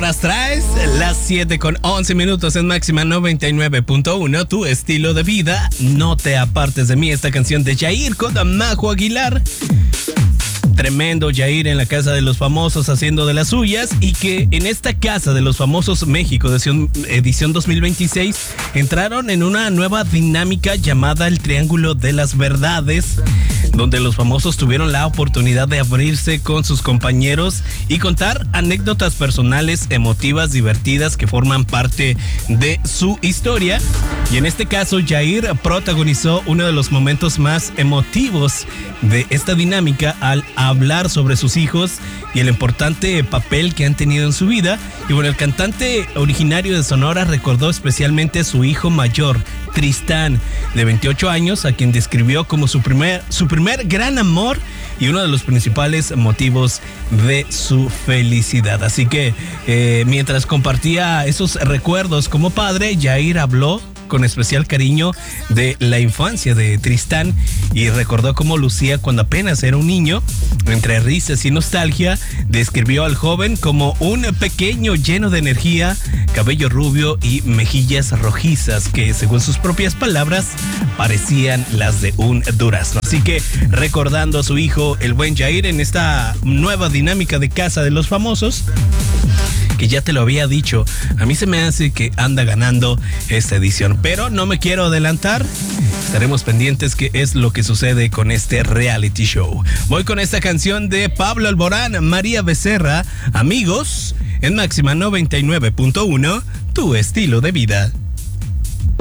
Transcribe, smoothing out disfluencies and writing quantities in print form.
horas traes? Las 7:11 en Máxima 99.1, tu estilo de vida. No te apartes de mí, esta canción de Yair con Majo Aguilar. Tremendo Yair en la Casa de los Famosos haciendo de las suyas, y que en esta Casa de los Famosos México edición 2026 entraron en una nueva dinámica llamada el Triángulo de las Verdades, donde los famosos tuvieron la oportunidad de abrirse con sus compañeros y contar anécdotas personales, emotivas, divertidas que forman parte de su historia. Y en este caso, Yair protagonizó uno de los momentos más emotivos de esta dinámica al hablar sobre sus hijos y el importante papel que han tenido en su vida. Y bueno, el cantante originario de Sonora recordó especialmente a su hijo mayor, Tristán, de 28 años, a quien describió como su primer gran amor y uno de los principales motivos de su felicidad. Así que mientras compartía esos recuerdos como padre, Yair habló con especial cariño de la infancia de Tristán y recordó cómo lucía cuando apenas era un niño. Entre risas y nostalgia, describió al joven como un pequeño lleno de energía, cabello rubio y mejillas rojizas que, según sus propias palabras, parecían las de un durazno. Así que, recordando a su hijo, el buen Yair, en esta nueva dinámica de Casa de los Famosos, que ya te lo había dicho, a mí se me hace que anda ganando esta edición, pero no me quiero adelantar. Estaremos pendientes qué es lo que sucede con este reality show. Voy con esta canción de Pablo Alborán, María Becerra, Amigos, en Máxima 99.1, tu estilo de vida.